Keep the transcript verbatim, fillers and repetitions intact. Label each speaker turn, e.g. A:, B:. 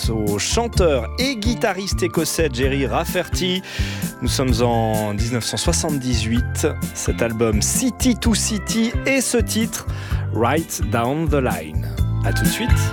A: grâce au chanteur et guitariste écossais Gerry Rafferty. Nous sommes en dix-neuf cent soixante-dix-huit. Cet album City to City et ce titre Right Down the Line. A tout de suite.